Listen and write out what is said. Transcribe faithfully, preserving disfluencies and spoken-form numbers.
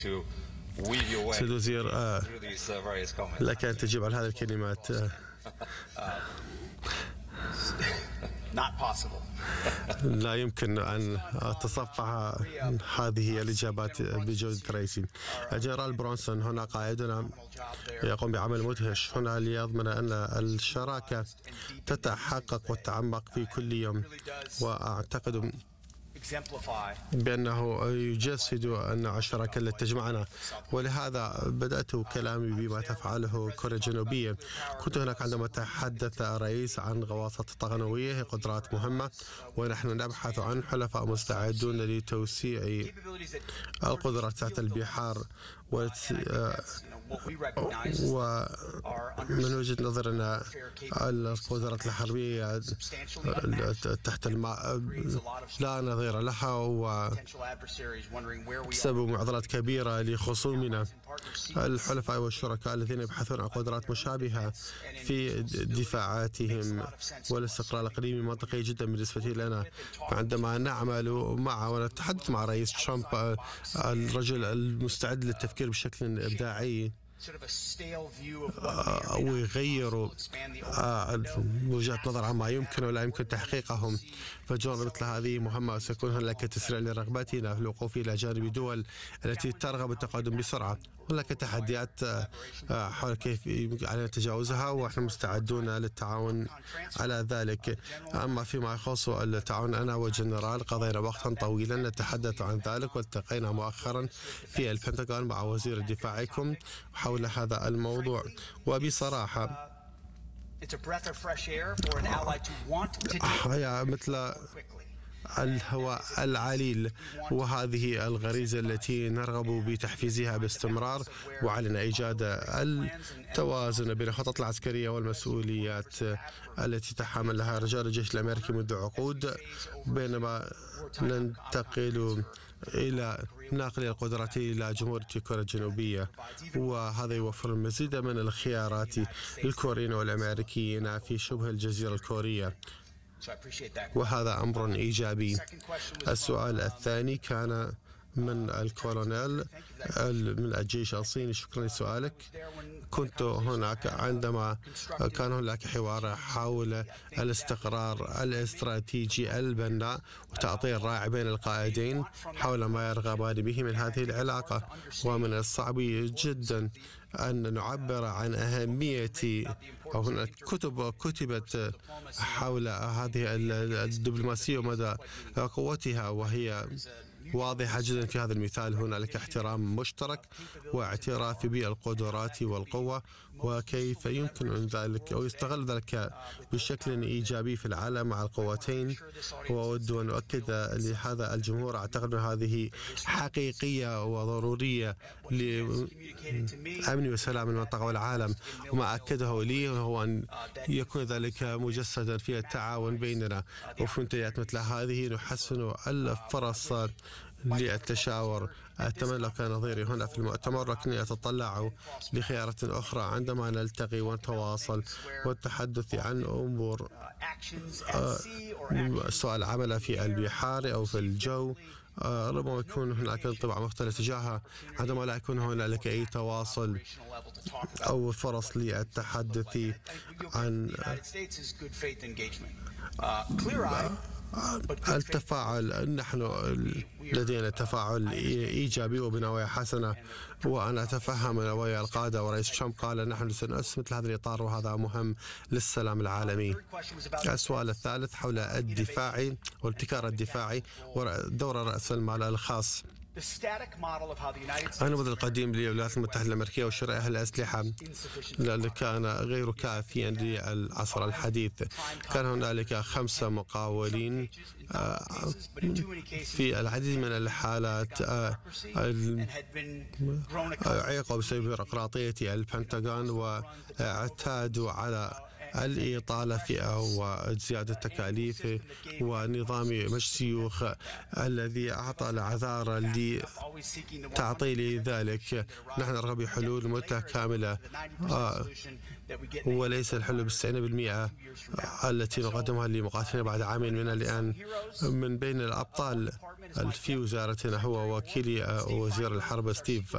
سيد الوزير، آه لك أن تجيب على هذه الكلمات. آه لا يمكن أن أتصفح هذه الإجابات بجودة رئيسي. جنرال برونسون هنا قائدنا يقوم بعمل مدهش هنا ليضمن أن الشراكة تتحقق وتتعمق في كل يوم، وأعتقد بأنه يجسد أن الشراكة التي تجمعنا، ولهذا بدأت كلامي بما تفعله كوريا الجنوبية. كنت هناك عندما تحدث الرئيس عن غواصات التقنوية، هي قدرات مهمة، ونحن نبحث عن حلفاء مستعدون لتوسيع القدرات تحت البحار. ومن وجهة نظرنا القدرات الحربية تحت الماء لا نظير لها، وتسبب معضلات كبيرة لخصومنا الحلفاء والشركاء الذين يبحثون عن قدرات مشابهة في دفاعاتهم. والاستقرار الإقليمي منطقي جدا بالنسبة لنا. عندما نعمل مع ونتحدث مع رئيس ترامب، الرجل المستعد للتفكير بشكل إبداعي ويغيروا وجهة نظر عما يمكن ولا يمكن تحقيقهم، فجربة مثل هذه مهمة، وسيكون هناك تسريع لرغبتنا في الوقوف إلى جانب دول التي ترغب التقدم بسرعة. هناك تحديات حول كيف علينا تجاوزها، ونحن مستعدون للتعاون على ذلك. أما فيما يخص التعاون، أنا والجنرال قضينا وقتا طويلا نتحدث عن ذلك، والتقينا مؤخرا في البنتاغون مع وزير دفاعكم حول هذا الموضوع. وبصراحة هي مثل الهواء العليل، وهذه الغريزة التي نرغب بتحفيزها باستمرار، وعلينا إيجاد التوازن بين الخطط العسكرية والمسؤوليات التي تحملها رجال الجيش الأمريكي منذ عقود، بينما ننتقل إلى نقل القدرات إلى جمهورية كوريا الجنوبية، وهذا يوفر المزيد من الخيارات للكوريين والأمريكيين في شبه الجزيرة الكورية، وهذا أمر إيجابي. السؤال الثاني كان من الكولونيل من الجيش الصيني. شكرا لسؤالك. كنت هناك عندما كان هناك حوار حول الاستقرار الاستراتيجي البناء وتعطي الراعي بين القائدين حول ما يرغبان به من هذه العلاقة، ومن الصعب جدا أن نعبر عن أهمية أو هناك كتب كتبت حول هذه الدبلوماسية ومدى قوتها، وهي واضحة جدا في هذا المثال. هنالك احترام مشترك واعتراف بالقدرات والقوة، وكيف يمكن أن ذلك أو يستغل ذلك بشكل إيجابي في العالم مع القوتين. وأود أن أؤكد لهذا الجمهور، أعتقد أن هذه حقيقية وضرورية لأمن وسلام المنطقة والعالم، وما أكده لي هو أن يكون ذلك مجسدا في التعاون بيننا، وفي منتديات مثل هذه نحسن الفرص للتشاور. أتمنى لو كان نظيري هنا في المؤتمر، لكني أتطلع لخيارة أخرى عندما نلتقي ونتواصل والتحدث عن أمور سواء العمل في البحار أو في الجو. ربما يكون هناك انطباع مختلف تجاهها عندما لا يكون هنالك أي تواصل أو فرص للتحدث عن التفاعل. نحن لدينا تفاعل إيجابي وبنوايا حسنة، وأنا أتفهم نوايا القادة، ورئيس ترامب قال نحن سنؤسس مثل هذا الإطار، وهذا مهم للسلام العالمي. السؤال الثالث حول الدفاع والابتكار الدفاعي ودور رأس المال الخاص. النموذج القديم للولايات المتحدة الأمريكية وشرائها الأسلحة كان غير كافيا للعصر الحديث. كان هنالك خمسة مقاولين في العديد من الحالات عيقوا بسبب بيروقراطية البنتاغون، واعتادوا على الإطالة في أو زيادة التكاليف ونظام مجلس الشيوخ الذي أعطى الأعذار لتعطيل ذلك. نحن نرغب بحلول متكاملة آه وليس الحلول بالتسعين بالمئة التي نقدمها لمقاتلين بعد عامين من الآن. من بين الأبطال في وزارتنا هو وكيل وزير الحرب ستيف